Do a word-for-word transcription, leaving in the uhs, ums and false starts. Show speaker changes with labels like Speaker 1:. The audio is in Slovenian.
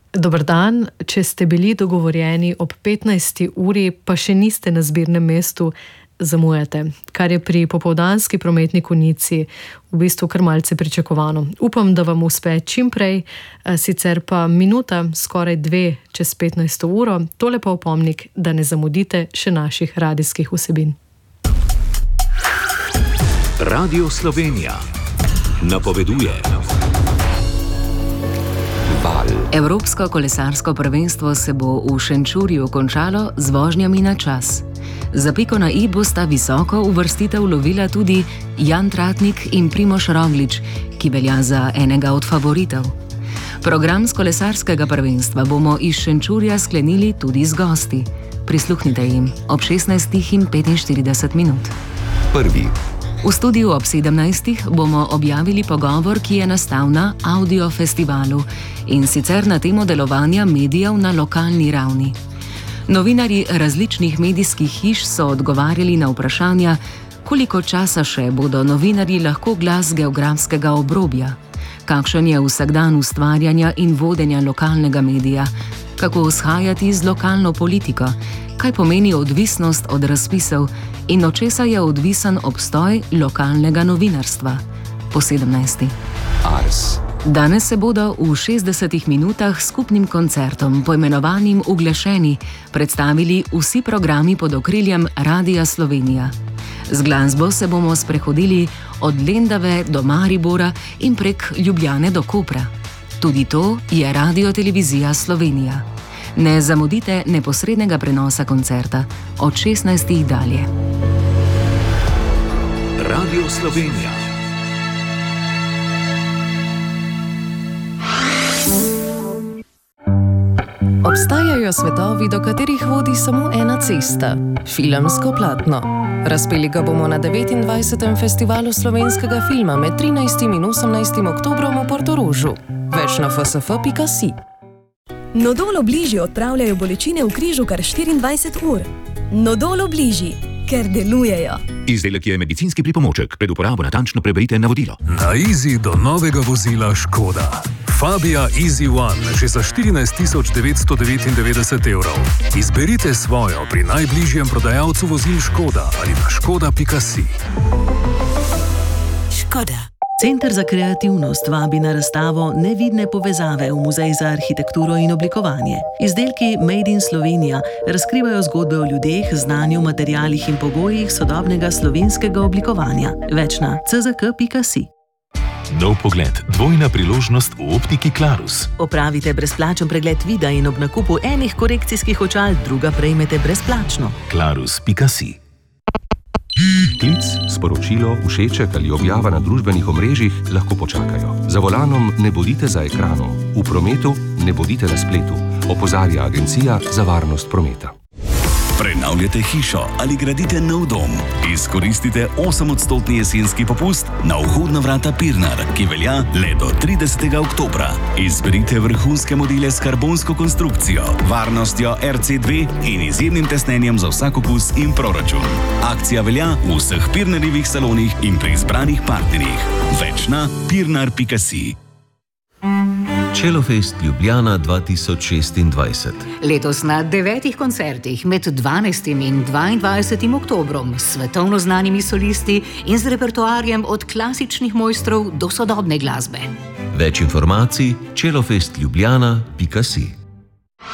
Speaker 1: Dober dan, če ste bili dogovorjeni ob petnajsti uri, pa še niste na zbirnem mestu, zamujate, kar je pri popoldanski prometni konici v bistvu kar malce pričakovano. Upam, da vam uspe čim prej, sicer pa minuta, skoraj dve čez petnajsto uro, tole pa opomnik, da ne zamudite še naših radijskih vsebin.
Speaker 2: Radio Slovenija napoveduje.
Speaker 3: Evropsko kolesarsko prvenstvo se bo v Šenčurju končalo z vožnjami na čas. Za piko na i bosta visoko uvrstitev lovila tudi Jan Tratnik in Primož Roglič, ki velja za enega od favoritov. Program z kolesarskega prvenstva bomo iz Šenčurja sklenili tudi z gosti. Prisluhnite jim ob šestnajstih in petinštirideset minut.
Speaker 4: Prvi.
Speaker 3: V studiu ob sedemnajstih bomo objavili pogovor, ki je nastal na Audio Festivalu in sicer na temo delovanja medijev na lokalni ravni. Novinarji različnih medijskih hiš so odgovarjali na vprašanja, koliko časa še bodo novinarji lahko glas geografskega obrobja, kakšen je vsakdan ustvarjanja in vodenja lokalnega medija, kako shajati z lokalno politiko, kaj pomeni odvisnost od razpisov in od česa je odvisen obstoj lokalnega novinarstva. Po sedemnajsti.
Speaker 4: Ars.
Speaker 3: Danes se bodo v šestdesetih minutah s skupnim koncertom, poimenovanim Uglešeni, predstavili vsi programi pod okriljem Radia Slovenija. Z glasbo se bomo sprehodili od Lendave do Maribora in prek Ljubljane do Kopra. Tudi to je Radiotelevizija Slovenija. Ne zamudite neposrednega prenosa koncerta od šestnajstih dalje.
Speaker 2: Radio Slovenija.
Speaker 5: Obstajajo svetovi, do katerih vodi samo ena cesta, filmsko platno. Razpeli ga bomo na devetindvajsetem festivalu slovenskega filma med trinajstim in osemnajstim oktobrom v Portorožu. Več na f s f pika si.
Speaker 6: Nodolo bližji odpravljajo bolečine v križu kar štiriindvajset ur. Nodolo bližji, ker delujejo.
Speaker 2: Izdelek je medicinski pripomoček. Pred uporabo natančno preberite navodilo.
Speaker 7: Na Easy do novega vozila Škoda. Fabia Easy One že za štirinajst tisoč devetsto devetindevetdeset evrov. Izberite svojo pri najbližjem prodajalcu vozil Škoda ali na škoda pika si.
Speaker 6: Škoda.
Speaker 8: Center za kreativnost vabi na razstavo Nevidne povezave v Muzej za arhitekturo in oblikovanje. Izdelki Made in Slovenija razkrivajo zgodbe o ljudeh, znanju, materialih in pogojih sodobnega slovenskega oblikovanja. Več na c z k pika si.
Speaker 9: Nov pogled, dvojna priložnost v optiki Clarus.
Speaker 8: Opravite brezplačen pregled vida in ob nakupu enih korekcijskih očal druga prejmete brezplačno.
Speaker 9: clarus pika si.
Speaker 4: Klic, sporočilo, všeček ali objava na družbenih omrežjih lahko počakajo. Za volanom ne bodite za ekranom, v prometu ne bodite na spletu. Opozarja Agencija za varnost prometa.
Speaker 10: Prenavljate hišo ali gradite nov dom? Izkoristite osemodstotni jesenski popust na vhodna vrata Pirnar, ki velja le do tridesetega oktobra. Izberite vrhunske modele s karbonsko konstrukcijo, varnostjo R C dve in izjemnim tesnenjem za vsak okus in proračun. Akcija velja v vseh Pirnarjevih salonih in pri izbranih partnerjih. Več na pirnar pika si.
Speaker 11: Čelofest Ljubljana dva tisoč šestindvajset.
Speaker 12: Letos na devetih koncertih med dvanajstim in dvaindvajsetim oktobrom s svetovno znanimi solisti in z repertoarjem od klasičnih mojstrov do sodobne glasbe.
Speaker 11: Več informacij čelofest ljubljana pika si.